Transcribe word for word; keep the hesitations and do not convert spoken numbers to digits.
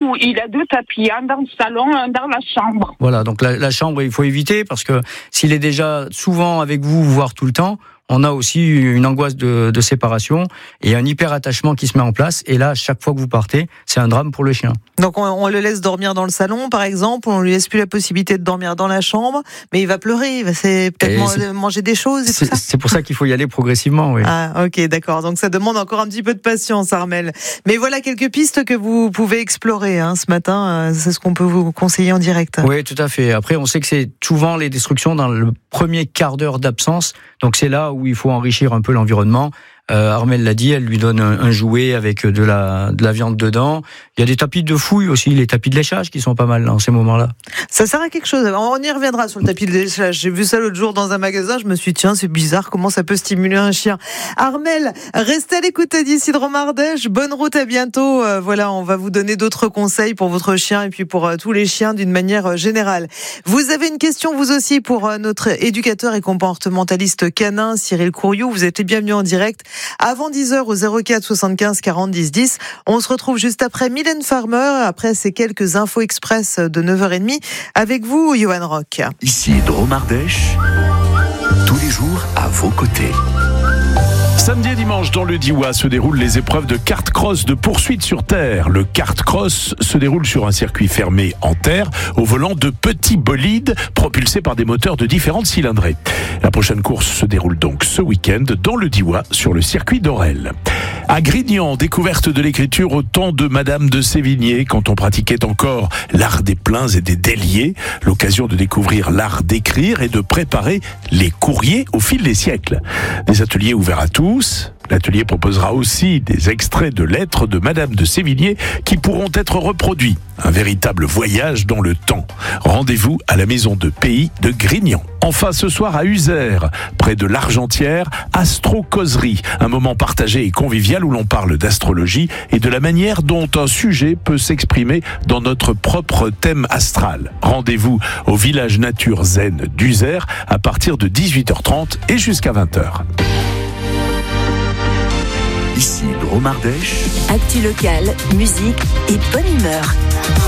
où il a deux tapis, un dans le salon, un dans la chambre. Voilà, donc la, la chambre, il faut éviter parce que s'il est déjà souvent avec vous, voire tout le temps, on a aussi une angoisse de, de séparation et un hyper-attachement qui se met en place. Et là, chaque fois que vous partez, c'est un drame pour le chien. Donc on, on le laisse dormir dans le salon, par exemple, on lui laisse plus la possibilité de dormir dans la chambre, mais il va pleurer, il va c'est peut-être man- c'est, manger des choses et c'est, tout ça. C'est pour ça qu'il faut y aller progressivement, oui. Ah, ok, d'accord. Donc ça demande encore un petit peu de patience, Armel. Mais voilà quelques pistes que vous pouvez explorer hein, ce matin. C'est ce qu'on peut vous conseiller en direct. Oui, tout à fait. Après, on sait que c'est souvent les destructions dans le premier quart d'heure d'absence. Donc c'est là où il faut enrichir un peu l'environnement. Euh, Armel l'a dit, elle lui donne un, un jouet avec de la, de la viande dedans. Il y a des tapis de fouille aussi, les tapis de léchage qui sont pas mal dans ces moments-là. Ça sert à quelque chose. On y reviendra sur le tapis de léchage. J'ai vu ça l'autre jour dans un magasin. Je me suis dit, tiens, c'est bizarre, comment ça peut stimuler un chien. Armel, restez à l'écoute d'ici de Romardèche. Bonne route, à bientôt. Euh, voilà, on va vous donner d'autres conseils pour votre chien et puis pour euh, tous les chiens d'une manière euh, générale. Vous avez une question, vous aussi, pour euh, notre éducateur et comportementaliste canin, Cyril Courriou. Vous êtes les bienvenus en direct. Avant dix heures au zéro quatre soixante-quinze quarante dix dix. On se retrouve juste après Mylène Farmer, après ces quelques infos express de neuf heures trente avec vous, Johan Rock. Ici Dromardèche, tous les jours à vos côtés. Samedi et dimanche, dans le Diois, se déroulent les épreuves de kart-cross de poursuite sur terre. Le kart-cross se déroule sur un circuit fermé en terre, au volant de petits bolides propulsés par des moteurs de différentes cylindrées. La prochaine course se déroule donc ce week-end dans le Diois, sur le circuit d'Orel. À Grignan, découverte de l'écriture au temps de Madame de Sévigné, quand on pratiquait encore l'art des pleins et des déliés. L'occasion de découvrir l'art d'écrire et de préparer les courriers au fil des siècles. Des ateliers ouverts à tous. L'atelier proposera aussi des extraits de lettres de Madame de Sévigné qui pourront être reproduits. Un véritable voyage dans le temps. Rendez-vous à la maison de pays de Grignan. Enfin, ce soir à Uzères, près de l'Argentière, Astro-causerie, un moment partagé et convivial où l'on parle d'astrologie et de la manière dont un sujet peut s'exprimer dans notre propre thème astral. Rendez-vous au village nature zen d'Uzères à partir de dix-huit heures trente et jusqu'à vingt heures. Ici Dromardèche. Actu locale, musique et bonne humeur.